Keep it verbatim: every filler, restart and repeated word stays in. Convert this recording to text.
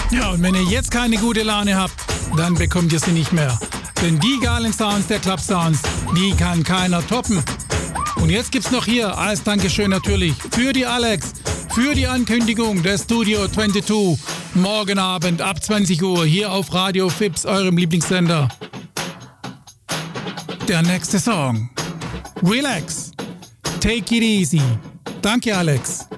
Ja, und wenn ihr jetzt keine gute Laune habt, dann bekommt ihr sie nicht mehr. Denn die geilen Sounds der Club Sounds, die kann keiner toppen. Und jetzt gibt's noch hier, als Dankeschön natürlich, für die Alex, für die Ankündigung des Studio zweiundzwanzig, morgen Abend ab zwanzig Uhr hier auf Radio Fips, eurem Lieblingssender. Der nächste Song. Relax. Take it easy. Danke, Alex.